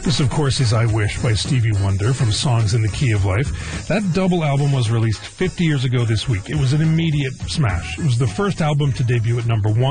This, of course, is I Wish by Stevie Wonder from Songs in the Key of Life. That double album was released 50 years ago this week. It was an immediate smash. It was the first album to debut at #1